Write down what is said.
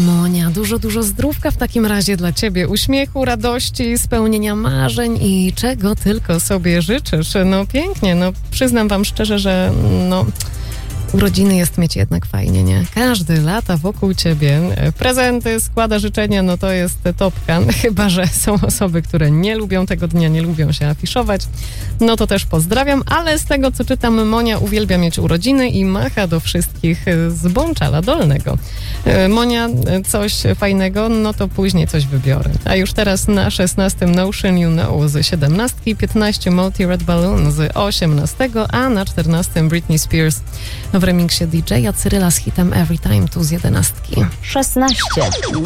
Monia, dużo zdrówka w takim razie dla ciebie. Uśmiechu, radości, spełnienia marzeń i czego tylko sobie życzysz. No pięknie, przyznam wam szczerze, że urodziny jest mieć jednak fajnie, nie? Każdy lata wokół ciebie, prezenty, składa życzenia, to jest topka. Chyba że są osoby, które nie lubią tego dnia, nie lubią się afiszować. To też pozdrawiam, ale z tego co czytam, Monia uwielbia mieć urodziny i macha do wszystkich z Bączala Dolnego. Monia, coś fajnego, to później coś wybiorę. A już teraz na 16 Notion You Know z 17, 15 Multi Red Balloon z 18, a na 14 Britney Spears w remiksie DJ-a Cyryla z hitem Every Time tu z 11. 16.